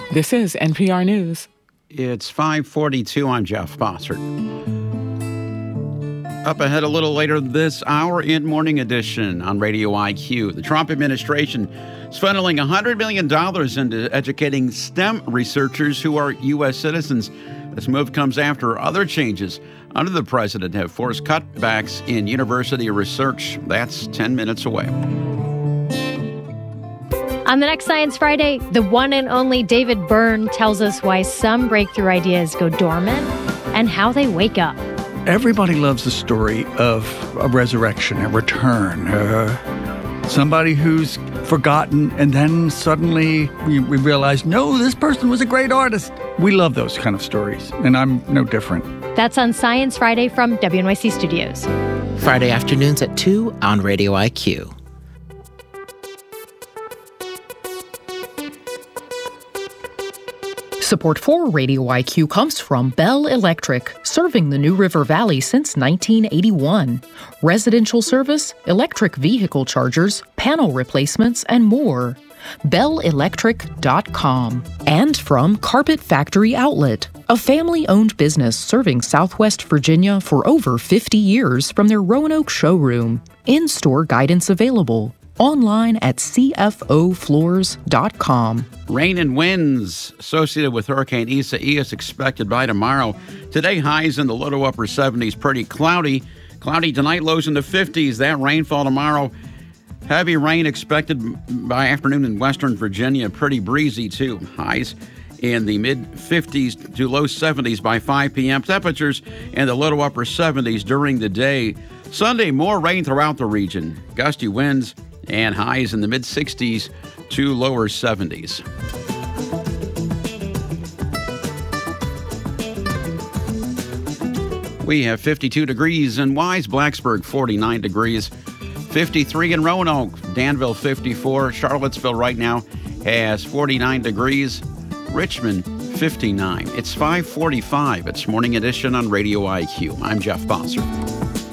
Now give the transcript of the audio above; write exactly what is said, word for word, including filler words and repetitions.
This is N P R News. It's five forty-two. I'm Jeff Bossert. Up ahead a little later this hour in Morning Edition on Radio I Q. The Trump administration is funneling one hundred million dollars into educating STEM researchers who are U S citizens. This move comes after other changes under the president have forced cutbacks in university research. That's ten minutes away. On the next Science Friday, the one and only David Byrne tells us why some breakthrough ideas go dormant and how they wake up. Everybody loves the story of a resurrection, a return, uh, somebody who's forgotten, and then suddenly we, we realize, no, this person was a great artist. We love those kind of stories, and I'm no different. That's on Science Friday from W N Y C Studios. Friday afternoons at two on Radio I Q. Support for Radio I Q comes from Bell Electric, serving the New River Valley since nineteen eighty-one. Residential service, electric vehicle chargers, panel replacements, and more. bell electric dot com. And from Carpet Factory Outlet, a family-owned business serving Southwest Virginia for over fifty years from their Roanoke showroom. In-store guidance available. Online at c f o floors dot com. Rain and winds associated with Hurricane Isaias expected by tomorrow. Today, highs in the low to upper seventies. Pretty cloudy. Cloudy tonight, lows in the fifties. That rainfall tomorrow. Heavy rain expected by afternoon in western Virginia. Pretty breezy, too. Highs in the mid-fifties to low seventies by five p.m. Temperatures in the low to upper seventies during the day. Sunday, more rain throughout the region. Gusty winds and highs in the mid-sixties to lower seventies. We have fifty-two degrees in Wise, Blacksburg forty-nine degrees, fifty-three in Roanoke, Danville fifty-four, Charlottesville right now has forty-nine degrees, Richmond fifty-nine. It's five forty-five. It's Morning Edition on Radio I Q. I'm Jeff Bossert.